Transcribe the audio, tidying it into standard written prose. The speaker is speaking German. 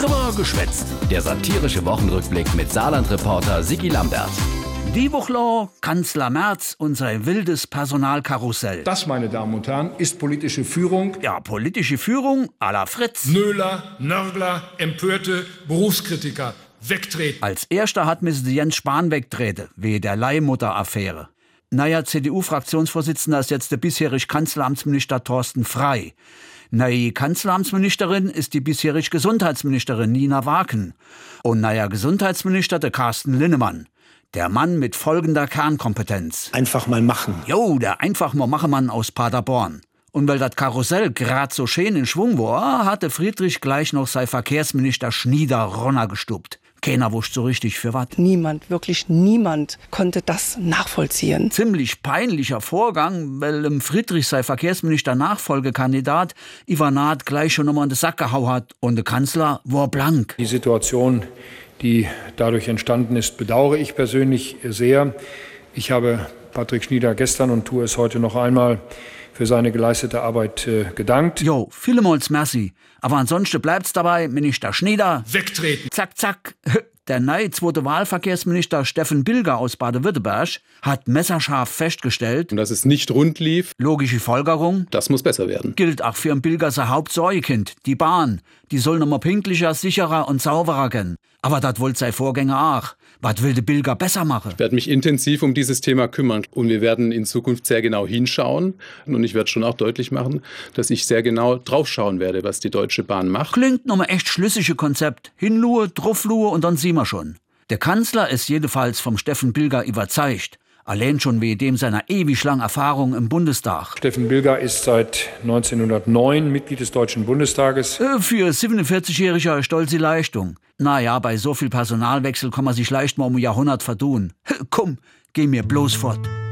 Drüber geschwätzt. Der satirische Wochenrückblick mit Saarland-Reporter Sigi Lambert. Die Woche Kanzler Merz und sein wildes Personalkarussell. Das, meine Damen und Herren, ist politische Führung. Ja, politische Führung à la Fritz. Nöler, Nörgler, Empörte, Berufskritiker, wegtreten. Als erster hat Mrs. Jens Spahn wegtreten, wegen der Leihmutter-Affäre. Neuer CDU-Fraktionsvorsitzender ist jetzt der bisherige Kanzleramtsminister Thorsten Frey. Neue Kanzleramtsministerin ist die bisherige Gesundheitsministerin Nina Waken. Und neuer Gesundheitsminister der Carsten Linnemann. Der Mann mit folgender Kernkompetenz. Einfach mal machen. Jo, der Einfach-mal-Mache-Mann aus Paderborn. Und weil das Karussell grad so schön in Schwung war, hatte Friedrich gleich noch sein Verkehrsminister Schnieder Ronner gestuppt. Keiner wusste so richtig für was. Niemand, wirklich niemand konnte das nachvollziehen. Ziemlich peinlicher Vorgang, weil Friedrich sein Verkehrsminister Nachfolgekandidat Ivanat gleich schon nochmal in den Sack gehauen hat und der Kanzler war blank. Die Situation, die dadurch entstanden ist, bedauere ich persönlich sehr. Ich habe Patrick Schnieder gestern und tue es heute noch einmal für seine geleistete Arbeit gedankt. Jo, vielmals merci. Aber ansonsten bleibt's dabei, Minister Schnieder. Wegtreten. Zack, zack. Der neue zweite Wahlverkehrsminister Steffen Bilger aus Baden-Württemberg hat messerscharf festgestellt, dass es nicht rund lief. Logische Folgerung. Das muss besser werden. Gilt auch für ein Bilger sein Hauptsorgekind, die Bahn. Die soll noch mal pünktlicher, sicherer und sauberer gehen. Aber das wollte sein Vorgänger auch. Was will der Bilger besser machen? Ich werde mich intensiv um dieses Thema kümmern. Und wir werden in Zukunft sehr genau hinschauen. Und ich werde schon auch deutlich machen, dass ich sehr genau draufschauen werde, was die Deutsche Bahn macht. Klingt noch mal echt schlüssige Konzept. Hinlue, drauflue und dann sehen wir schon. Der Kanzler ist jedenfalls vom Steffen Bilger überzeugt. Allein schon wegen dem seiner ewig langen Erfahrung im Bundestag. Steffen Bilger ist seit 1909 Mitglied des Deutschen Bundestages. Für 47-jähriger stolze Leistung. Naja, bei so viel Personalwechsel kann man sich leicht mal um ein Jahrhundert verdun. Komm, geh mir bloß fort.